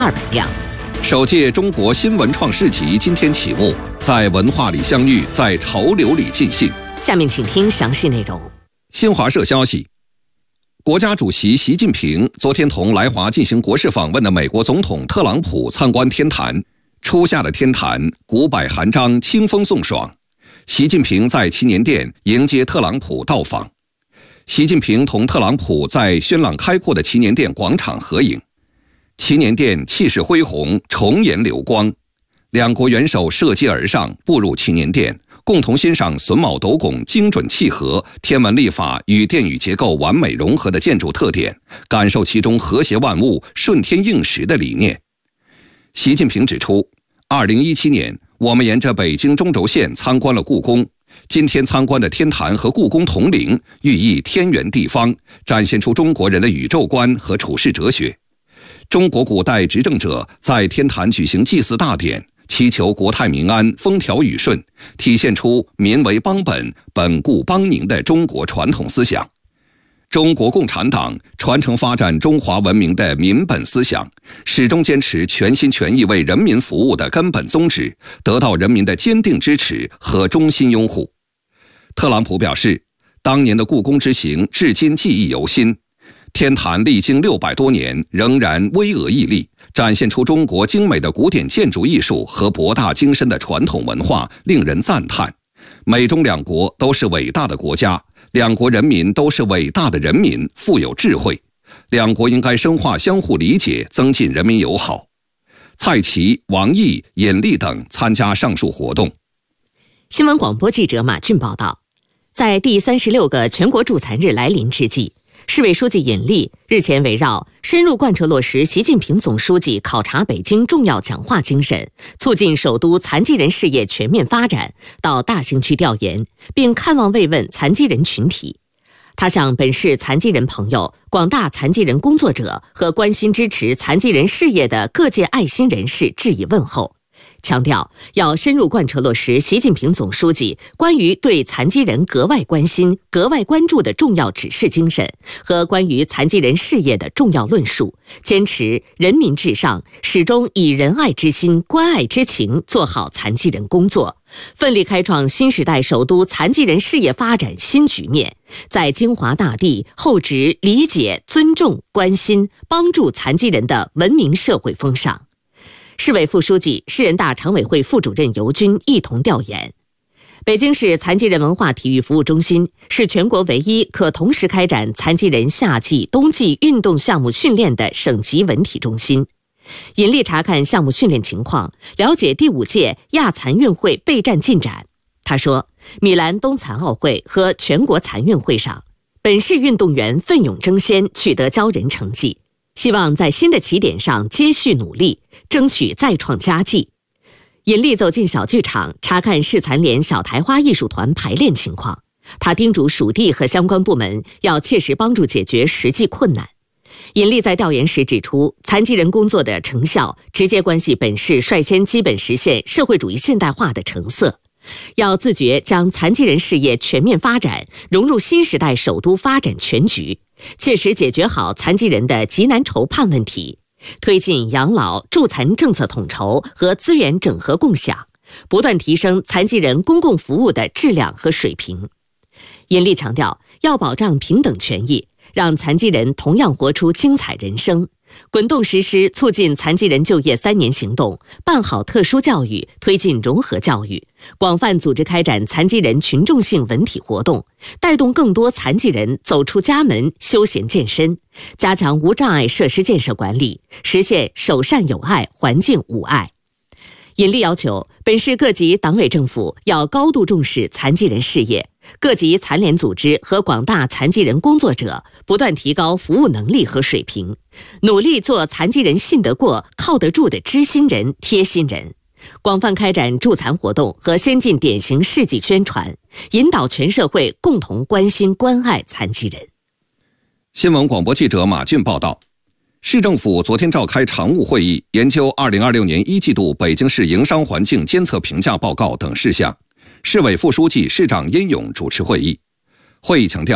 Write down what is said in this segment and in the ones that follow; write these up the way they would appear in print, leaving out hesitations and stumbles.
200辆。 首届中国新文创市集今天启幕，在文化里相遇，在潮流里尽兴。 下面请听详细内容。 新华社消息，国家主席习近平昨天同来华进行国事访问的美国总统特朗普参观天坛。初夏的天坛，古柏含章，清风送爽。习近平在祈年殿迎接特朗普到访。习近平同特朗普在轩朗开阔的祈年殿广场合影。祈年殿气势恢宏，重颜流光。两国元首涉阶而上，步入祈年殿，共同欣赏榫卯斗拱精准契合、天文历法与殿宇结构完美融合的建筑特点，感受其中和谐万物、顺天应时的理念。习近平指出，2017年我们沿着北京中轴线参观了故宫，今天参观的天坛和故宫同龄，寓意天圆地方，展现出中国人的宇宙观和处世哲学。中国古代执政者在天坛举行祭祀大典，祈求国泰民安、风调雨顺，体现出民为邦本、本固邦宁的中国传统思想。中国共产党传承发展中华文明的民本思想，始终坚持全心全意为人民服务的根本宗旨，得到人民的坚定支持和衷心拥护。特朗普表示，当年的故宫之行至今记忆犹新，天坛历经600多年，仍然巍峨屹立，展现出中国精美的古典建筑艺术和博大精深的传统文化，令人赞叹。美中两国都是伟大的国家，两国人民都是伟大的人民，富有智慧。两国应该深化相互理解，增进人民友好。蔡奇、王毅、尹力等参加上述活动。 新闻广播记者马俊报道，在第36个全国助残日来临之际，市委书记尹力日前围绕深入贯彻落实习近平总书记考察北京重要讲话精神，促进首都残疾人事业全面发展，到大兴区调研，并看望慰问残疾人群体。他向本市残疾人朋友、广大残疾人工作者和关心支持残疾人事业的各界爱心人士致以问候，强调要深入贯彻落实习近平总书记关于对残疾人格外关心、格外关注的重要指示精神和关于残疾人事业的重要论述，坚持人民至上，始终以仁爱之心、关爱之情做好残疾人工作，奋力开创新时代首都残疾人事业发展新局面，在京华大地厚植理解、尊重、关心、帮助残疾人的文明社会风尚。市委副书记、市人大常委会副主任尤军一同调研。北京市残疾人文化体育服务中心是全国唯一可同时开展残疾人夏季、冬季运动项目训练的省级文体中心。尹力查看项目训练情况，了解第5届亚残运会备战进展。他说，米兰冬残奥会和全国残运会上，本市运动员奋勇争先，取得骄人成绩，希望在新的起点上接续努力，争取再创佳绩。尹力走进小剧场，查看市残联小台花艺术团排练情况。他叮嘱属地和相关部门要切实帮助解决实际困难。尹力在调研时指出，残疾人工作的成效直接关系本市率先基本实现社会主义现代化的成色，要自觉将残疾人事业全面发展融入新时代首都发展全局，切实解决好残疾人的急难愁盼问题，推进养老助残政策统筹和资源整合共享，不断提升残疾人公共服务的质量和水平。尹力强调，要保障平等权益，让残疾人同样活出精彩人生，滚动实施促进残疾人就业3年行动，办好特殊教育，推进融合教育，广泛组织开展残疾人群众性文体活动，带动更多残疾人走出家门休闲健身，加强无障碍设施建设管理，实现首善有爱、环境无碍。尹力要求本市各级党委政府要高度重视残疾人事业，各级残联组织和广大残疾人工作者不断提高服务能力和水平，努力做残疾人信得过、靠得住的知心人、贴心人，广泛开展助残活动和先进典型事迹宣传，引导全社会共同关心关爱残疾人。 新闻广播记者马俊报道，市政府昨天召开常务会议，研究2026年1季度北京市营商环境监测评价报告等事项。市委副书记、市长殷勇主持会议。会议强调，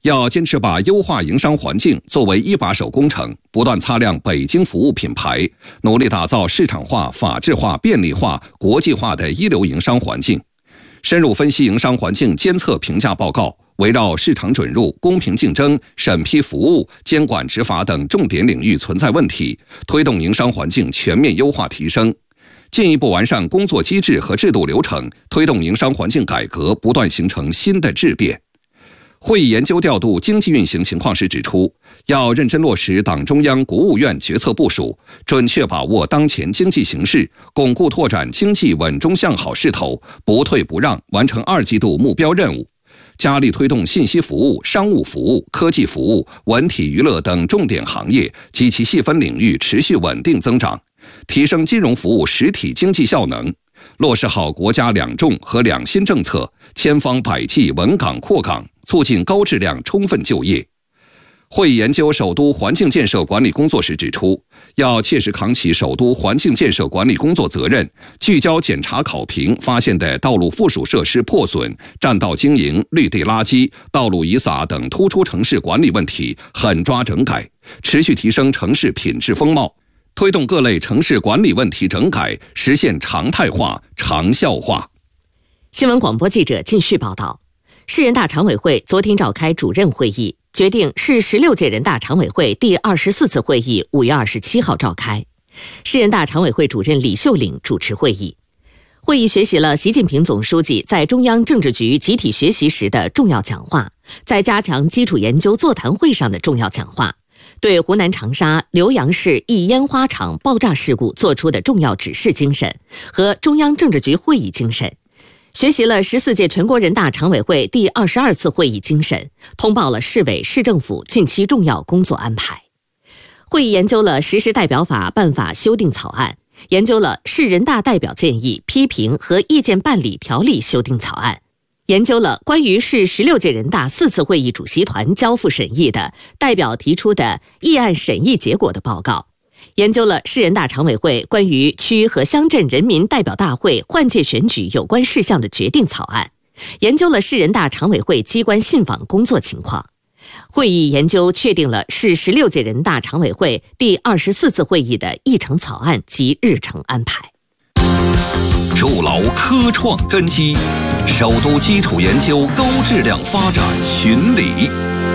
要坚持把优化营商环境作为一把手工程，不断擦亮北京服务品牌，努力打造市场化、法治化、便利化、国际化的一流营商环境。深入分析营商环境监测评价报告，围绕市场准入、公平竞争、审批服务、监管执法等重点领域存在问题，推动营商环境全面优化提升，进一步完善工作机制和制度流程，推动营商环境改革不断形成新的质变。会议研究调度经济运行情况时指出，要认真落实党中央、国务院决策部署，准确把握当前经济形势，巩固拓展经济稳中向好势头，不退不让，完成2季度目标任务。加力推动信息服务、商务服务、科技服务、文体娱乐等重点行业及其细分领域持续稳定增长，提升金融服务实体经济效能，落实好国家2重和2新政策，千方百计稳岗扩岗，促进高质量充分就业。会议研究首都环境建设管理工作时指出，要切实扛起首都环境建设管理工作责任，聚焦检查考评发现的道路附属设施破损、占道经营、绿地垃圾、道路遗撒等突出城市管理问题，狠抓整改，持续提升城市品质风貌，推动各类城市管理问题整改实现常态化、长效化。 新闻广播记者靳旭报道，市人大常委会昨天召开主任会议，决定市16届人大常委会第24次会议5月27号召开。市人大常委会主任李秀岭主持会议。会议学习了习近平总书记在中央政治局集体学习时的重要讲话，在加强基础研究座谈会上的重要讲话，对湖南长沙浏阳市一烟花厂爆炸事故作出的重要指示精神和中央政治局会议精神，学习了14届全国人大常委会第22次会议精神，通报了市委市政府近期重要工作安排。会议研究了实施代表法办法修订草案，研究了市人大代表建议、批评和意见办理条例修订草案，研究了关于市16届人大4次会议主席团交付审议的代表提出的议案审议结果的报告，研究了市人大常委会关于区和乡镇人民代表大会换届选举有关事项的决定草案，研究了市人大常委会机关信访工作情况。会议研究确定了市16届人大常委会第24次会议的议程草案及日程安排。 筑牢科创根基，首都基础研究高质量发展巡礼。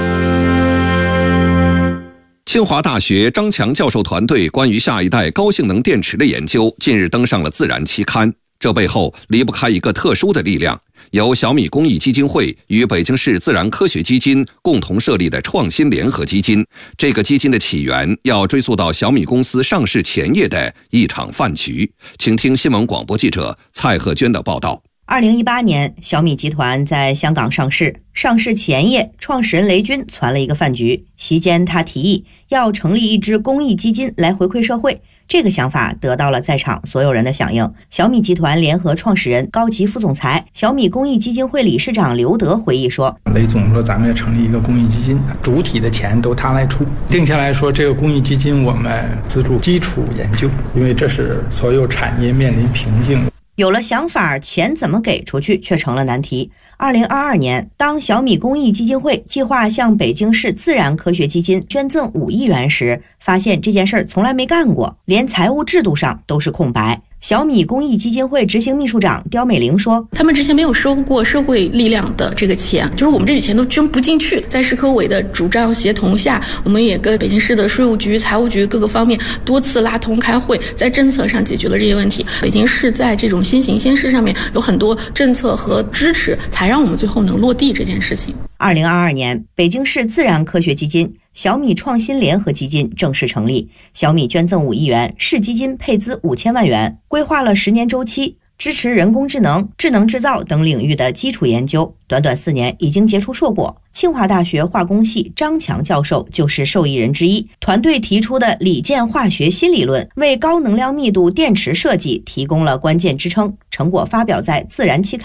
清华大学张强教授团队关于下一代高性能电池的研究近日登上了《自然》期刊。这背后离不开一个特殊的力量，由小米公益基金会与北京市自然科学基金共同设立的创新联合基金。这个基金的起源要追溯到小米公司上市前夜的一场饭局。请听新闻广播记者蔡鹤娟的报道。 2018年，小米集团在香港上市。上市前夜，创始人雷军传了一个饭局，席间他提议要成立一支公益基金来回馈社会。这个想法得到了在场所有人的响应。小米集团联合创始人、高级副总裁、小米公益基金会理事长刘德回忆说：“ 雷总说咱们要成立一个公益基金，主体的钱都他来出，定下来说这个公益基金我们资助基础研究，因为这是所有产业面临瓶颈。” 有了想法，钱怎么给出去却成了难题。2022年，当小米公益基金会计划向北京市自然科学基金捐赠5亿元时，发现这件事从来没干过，连财务制度上都是空白。小米公益基金会执行秘书长刁美玲说：“ 他们之前没有收过社会力量的这个钱，就是我们这笔钱都捐不进去。在市科委的主张协同下，我们也跟北京市的税务局、财务局各个方面多次拉通开会，在政策上解决了这些问题。北京市在这种先行先试上面有很多政策和支持，才让我们最后能落地这件事情。 ”2022年，北京市自然科学基金、小米创新联合基金正式成立，小米捐赠5亿元，市基金配资5000万元，规划了10年周期，支持人工智能、智能制造等领域的基础研究。短短4年已经结出硕果。清华大学化工系张强教授就是受益人之一。团队提出的锂键化学新理论，为高能量密度电池设计提供了关键支撑，成果发表在《自然》期刊。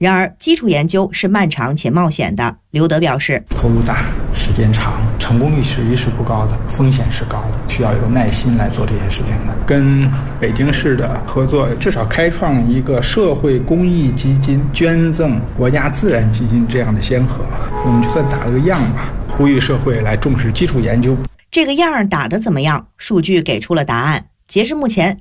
然而，基础研究是漫长且冒险的。刘德表示， 投入大，时间长，成功率是不高的，风险是高的，需要有耐心来做这些事情的。跟北京市的合作，至少开创一个社会公益基金捐赠国家自然基金这样的先河，我们就算打了个样吧，呼吁社会来重视基础研究。 这个样打得怎么样？数据给出了答案。截至目前